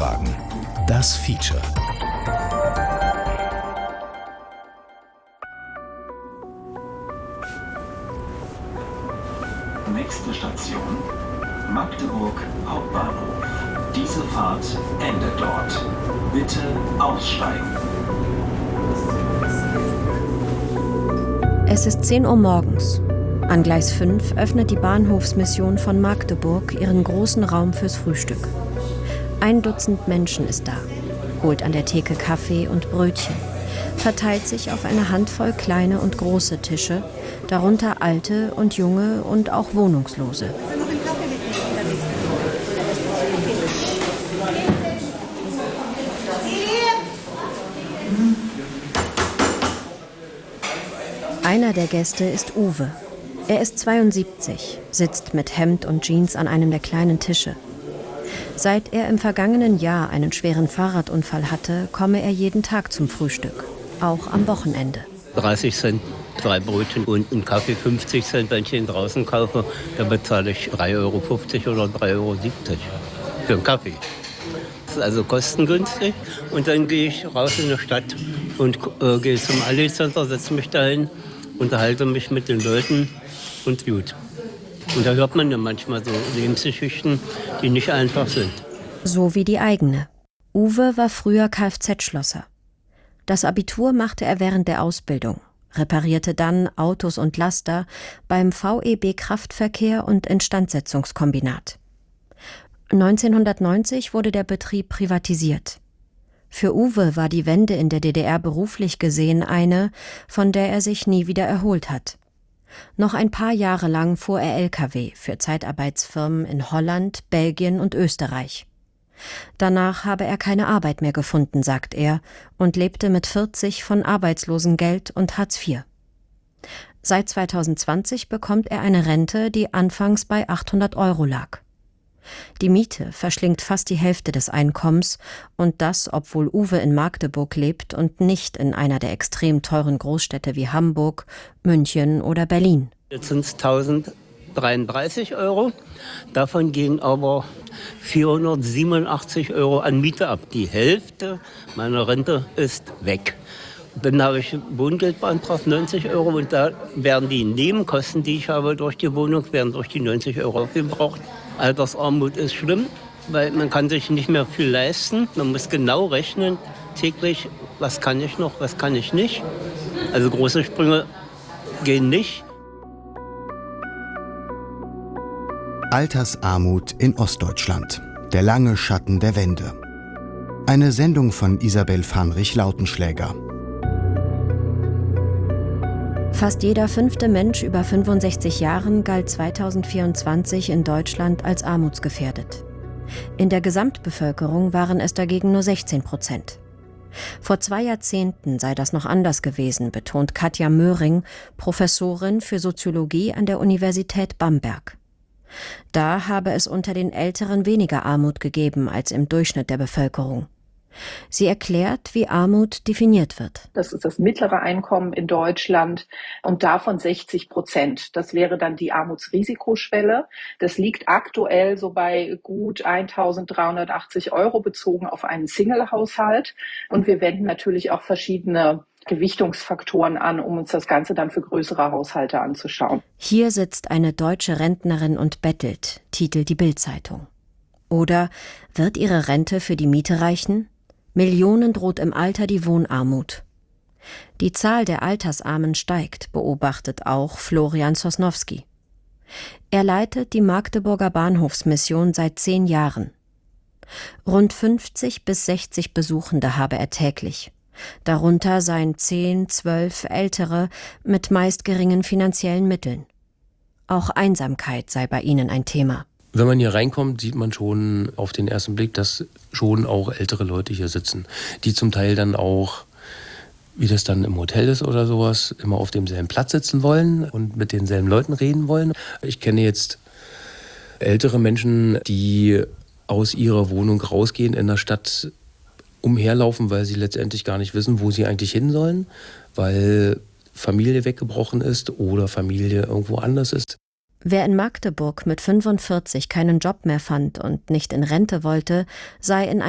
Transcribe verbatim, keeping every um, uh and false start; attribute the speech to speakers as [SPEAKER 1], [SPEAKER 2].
[SPEAKER 1] Dienstwagen. Das Feature.
[SPEAKER 2] Nächste Station, Magdeburg Hauptbahnhof. Diese Fahrt endet dort. Bitte aussteigen.
[SPEAKER 3] Es ist zehn Uhr morgens. An Gleis fünf öffnet die Bahnhofsmission von Magdeburg ihren großen Raum fürs Frühstück. Ein Dutzend Menschen ist da, holt an der Theke Kaffee und Brötchen, verteilt sich auf eine Handvoll kleine und große Tische, darunter alte und junge und auch Wohnungslose. Einer der Gäste ist Uwe. Er ist zweiundsiebzig, sitzt mit Hemd und Jeans an einem der kleinen Tische. Seit er im vergangenen Jahr einen schweren Fahrradunfall hatte, komme er jeden Tag zum Frühstück, auch am Wochenende.
[SPEAKER 4] dreißig Cent, drei Brötchen und einen Kaffee, fünfzig Cent, wenn ich ihn draußen kaufe, dann bezahle ich drei Euro fünfzig oder drei Euro siebzig für einen Kaffee. Das ist also kostengünstig. Und dann gehe ich raus in die Stadt und äh, gehe zum Aldi Center, setze mich dahin, unterhalte mich mit den Leuten und gut. Und da hört man ja manchmal so Lebensgeschichten, die nicht einfach sind.
[SPEAKER 3] So wie die eigene. Uwe war früher Kfz-Schlosser. Das Abitur machte er während der Ausbildung, reparierte dann Autos und Laster beim V E B Kraftverkehr und Instandsetzungskombinat. neunzehnhundertneunzig wurde der Betrieb privatisiert. Für Uwe war die Wende in der D D R beruflich gesehen eine, von der er sich nie wieder erholt hat. Noch ein paar Jahre lang fuhr er L K W für Zeitarbeitsfirmen in Holland, Belgien und Österreich. Danach habe er keine Arbeit mehr gefunden, sagt er, und lebte mit vierzig von Arbeitslosengeld und Hartz vier. Seit zweitausendzwanzig bekommt er eine Rente, die anfangs bei achthundert Euro lag. Die Miete verschlingt fast die Hälfte des Einkommens, und das, obwohl Uwe in Magdeburg lebt und nicht in einer der extrem teuren Großstädte wie Hamburg, München oder Berlin.
[SPEAKER 4] Jetzt sind es tausenddreiunddreißig Euro. Davon gehen aber vierhundertsiebenundachtzig Euro an Miete ab. Die Hälfte meiner Rente ist weg. Dann habe ich Wohngeld beantragt, neunzig Euro. Und da werden die Nebenkosten, die ich habe durch die Wohnung, werden durch die neunzig Euro aufgebraucht. Altersarmut ist schlimm, weil man kann sich nicht mehr viel leisten. Man muss genau rechnen, täglich, was kann ich noch, was kann ich nicht. Also große Sprünge gehen nicht.
[SPEAKER 1] Altersarmut in Ostdeutschland. Der lange Schatten der Wende. Eine Sendung von Isabel Fanrich-Lautenschläger.
[SPEAKER 3] Fast jeder fünfte Mensch über fünfundsechzig Jahren galt zweitausendvierundzwanzig in Deutschland als armutsgefährdet. In der Gesamtbevölkerung waren es dagegen nur sechzehn Prozent. Vor zwei Jahrzehnten sei das noch anders gewesen, betont Katja Möhring, Professorin für Soziologie an der Universität Bamberg. Da habe es unter den Älteren weniger Armut gegeben als im Durchschnitt der Bevölkerung. Sie erklärt, wie Armut definiert wird.
[SPEAKER 5] Das ist das mittlere Einkommen in Deutschland und davon sechzig Prozent. Das wäre dann die Armutsrisikoschwelle. Das liegt aktuell so bei gut eintausenddreihundertachtzig Euro bezogen auf einen Single-Haushalt. Und wir wenden natürlich auch verschiedene Gewichtungsfaktoren an, um uns das Ganze dann für größere Haushalte anzuschauen.
[SPEAKER 3] Hier sitzt eine deutsche Rentnerin und bettelt, titelt die Bild-Zeitung. Oder wird ihre Rente für die Miete reichen? Millionen droht im Alter die Wohnarmut. Die Zahl der Altersarmen steigt, beobachtet auch Florian Sosnowski. Er leitet die Magdeburger Bahnhofsmission seit zehn Jahren. Rund fünfzig bis sechzig Besuchende habe er täglich. Darunter seien zehn, zwölf Ältere mit meist geringen finanziellen Mitteln. Auch Einsamkeit sei bei ihnen ein Thema.
[SPEAKER 6] Wenn man hier reinkommt, sieht man schon auf den ersten Blick, dass schon auch ältere Leute hier sitzen, die zum Teil dann auch, wie das dann im Hotel ist oder sowas, immer auf demselben Platz sitzen wollen und mit denselben Leuten reden wollen. Ich kenne jetzt ältere Menschen, die aus ihrer Wohnung rausgehen, in der Stadt umherlaufen, weil sie letztendlich gar nicht wissen, wo sie eigentlich hin sollen, weil Familie weggebrochen ist oder Familie irgendwo anders ist.
[SPEAKER 3] Wer in Magdeburg mit fünfundvierzig keinen Job mehr fand und nicht in Rente wollte, sei in